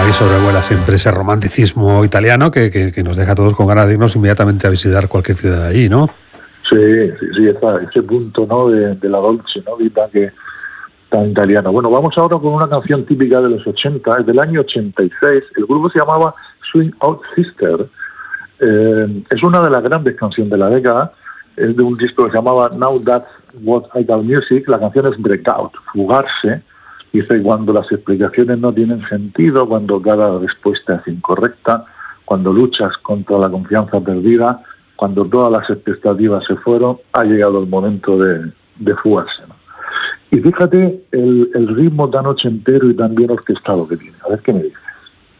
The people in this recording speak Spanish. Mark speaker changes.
Speaker 1: ahí sobrevuela siempre ese romanticismo italiano que nos deja a todos con ganas de irnos inmediatamente a visitar cualquier ciudad de allí, ¿no?
Speaker 2: Sí, ese punto, ¿no? de la dolce, ¿no? Vita, que tan italiano. Bueno, vamos ahora con una canción típica de los 80, es del año 86. El grupo se llamaba Swing Out Sister. Es una de las grandes canciones de la década. Es de un disco que se llamaba Now That's What I Call Music. La canción es Breakout, fugarse. Dice, cuando las explicaciones no tienen sentido, cuando cada respuesta es incorrecta, cuando luchas contra la confianza perdida, cuando todas las expectativas se fueron, ha llegado el momento de fugarse, ¿no? Y fíjate el ritmo tan ochentero y tan bien orquestado que tiene. A ver qué me dice.